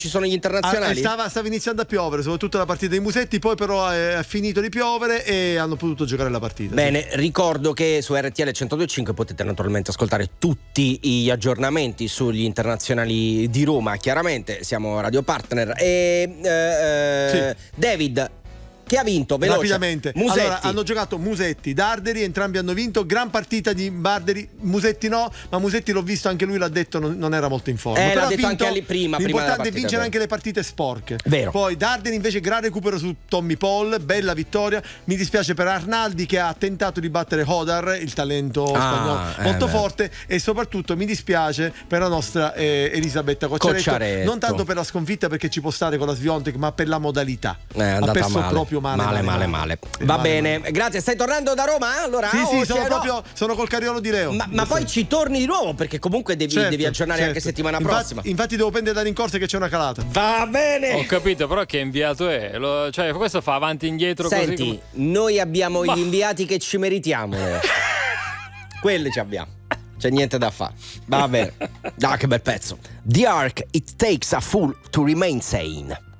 ci sono gli internazionali? Stava iniziando a piovere, soprattutto la partita dei Musetti, poi però è finito di piovere e hanno potuto giocare la partita. Bene, ricordo che su RTL 102.5 potete naturalmente ascoltare tutti gli aggiornamenti sugli internazionali di Roma, chiaramente siamo radio partner. E David, che ha vinto veloce? Rapidamente. Musetti. Allora, hanno giocato Musetti, Darderi, entrambi hanno vinto. Gran partita di Barderi, Musetti no, ma Musetti l'ho visto, anche lui l'ha detto, non era molto in forma. Però l'ha detto vinto, anche prima l'importante della è vincere anche le partite sporche. Vero. Poi Darderi invece gran recupero su Tommy Paul, bella vittoria. Mi dispiace per Arnaldi che ha tentato di battere Hodar, il talento spagnolo molto forte, e soprattutto mi dispiace per la nostra Elisabetta Cocciaretto, non tanto per la sconfitta, perché ci può stare con la Swiatek, ma per la modalità. Ha perso male. Proprio male. Va bene, grazie. Stai tornando da Roma allora? Sì, sono col carriolo di Leo. Ma poi ci torni di nuovo, perché comunque devi aggiornare anche settimana prossima. Infatti devo prendere da rincorsa che c'è una calata. Va bene. Ho capito, però che inviato è? Cioè, questo fa avanti e indietro. Senti, così noi abbiamo gli inviati che ci meritiamo. Quelli ci abbiamo. C'è niente da fare. Va bene. Che bel pezzo. The Ark, It Takes a Fool to Remain Sane.